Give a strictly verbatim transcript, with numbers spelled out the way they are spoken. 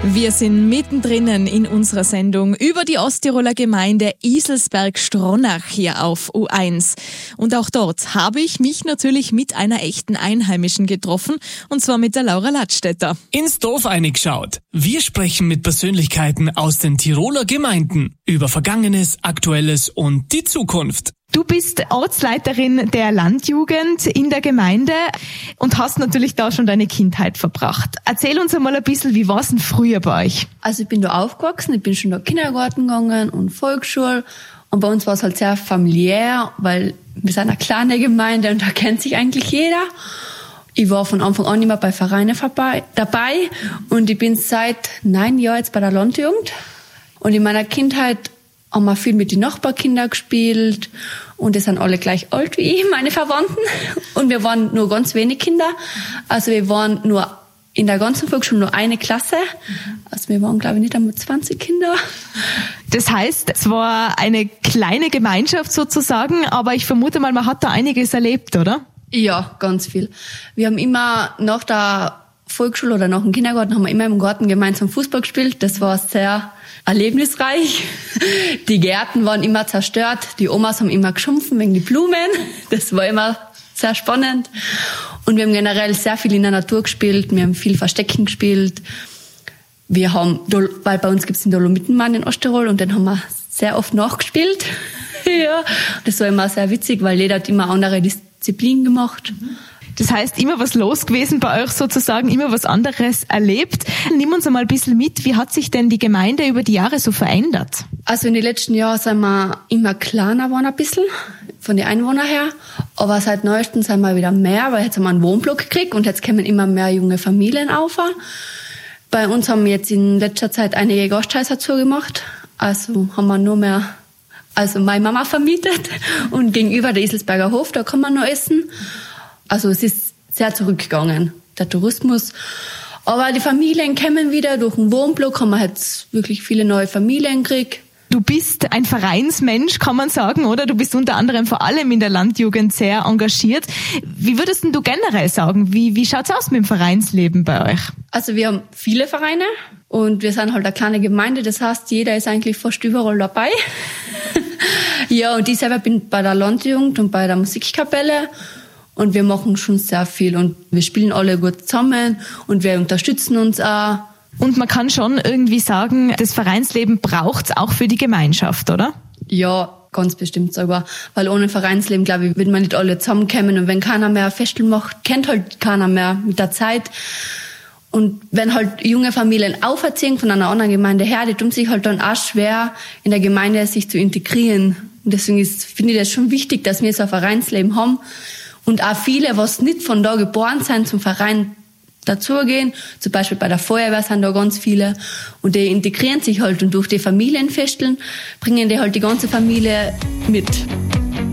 Wir sind mittendrin in unserer Sendung über die Osttiroler Gemeinde Iselsberg-Stronach hier auf U eins. Und auch dort habe ich mich natürlich mit einer echten Einheimischen getroffen, und zwar mit der Laura Ladstätter. Ins Dorf eingeschaut. Wir sprechen mit Persönlichkeiten aus den Tiroler Gemeinden über Vergangenes, Aktuelles und die Zukunft. Du bist Ortsleiterin der Landjugend in der Gemeinde und hast natürlich da schon deine Kindheit verbracht. Erzähl uns einmal ein bisschen, wie war es denn früher bei euch? Also ich bin da aufgewachsen, ich bin schon da Kindergarten gegangen und Volksschule. Und bei uns war es halt sehr familiär, weil wir sind eine kleine Gemeinde und da kennt sich eigentlich jeder. Ich war von Anfang an immer bei Vereinen vorbei, dabei und ich bin seit neun Jahren jetzt bei der Landjugend. Und in meiner Kindheit haben wir viel mit den Nachbarkindern gespielt und die sind alle gleich alt wie ich, meine Verwandten. Und wir waren nur ganz wenig Kinder. Also wir waren nur in der ganzen Volksschule nur eine Klasse. Also wir waren, glaube ich, nicht einmal zwanzig Kinder. Das heißt, es war eine kleine Gemeinschaft sozusagen, aber ich vermute mal, man hat da einiges erlebt, oder? Ja, ganz viel. Wir haben immer nach der Volksschule oder nach dem Kindergarten haben wir immer im Garten gemeinsam Fußball gespielt. Das war sehr erlebnisreich. Die Gärten waren immer zerstört. Die Omas haben immer geschumpfen wegen die Blumen. Das war immer sehr spannend. Und wir haben generell sehr viel in der Natur gespielt. Wir haben viel Verstecken gespielt. Wir haben, weil bei uns gibt es den Dolomitenmann in Osttirol und den haben wir sehr oft nachgespielt. Ja, das war immer sehr witzig, weil jeder hat immer andere Disziplinen gemacht. Das heißt, immer was los gewesen bei euch sozusagen, immer was anderes erlebt. Nimm uns einmal ein bisschen mit, wie hat sich denn die Gemeinde über die Jahre so verändert? Also in den letzten Jahren sind wir immer kleiner geworden ein bisschen, von den Einwohnern her. Aber seit neuestem sind wir wieder mehr, weil jetzt haben wir einen Wohnblock gekriegt und jetzt kommen immer mehr junge Familien auf. Bei uns haben wir jetzt in letzter Zeit einige Gasthäuser zugemacht. Also haben wir nur mehr, also meine Mama vermietet und gegenüber der Iselsberger Hof, da kann man noch essen. Also es ist sehr zurückgegangen, der Tourismus. Aber die Familien kommen wieder, durch den Wohnblock haben wir jetzt wirklich viele neue Familien gekriegt. Du bist ein Vereinsmensch, kann man sagen, oder? Du bist unter anderem vor allem in der Landjugend sehr engagiert. Wie würdest denn du generell sagen, wie, wie schaut's aus mit dem Vereinsleben bei euch? Also wir haben viele Vereine und wir sind halt eine kleine Gemeinde, das heißt, jeder ist eigentlich fast überall dabei. Ja, und ich selber bin bei der Landjugend und bei der Musikkapelle. Und wir machen schon sehr viel und wir spielen alle gut zusammen und wir unterstützen uns auch. Und man kann schon irgendwie sagen, das Vereinsleben braucht's auch für die Gemeinschaft, oder? Ja, ganz bestimmt sogar. Weil ohne Vereinsleben, glaube ich, wird man nicht alle zusammenkommen. Und wenn keiner mehr Festel macht, kennt halt keiner mehr mit der Zeit. Und wenn halt junge Familien auferziehen von einer anderen Gemeinde her, die tun sich halt dann auch schwer, in der Gemeinde sich zu integrieren. Und deswegen ist, finde ich das schon wichtig, dass wir so ein Vereinsleben haben. Und auch viele, was nicht von da geboren sind, zum Verein dazugehen. Zum Beispiel bei der Feuerwehr sind da ganz viele. Und die integrieren sich halt und durch die Familienfesteln bringen die halt die ganze Familie mit.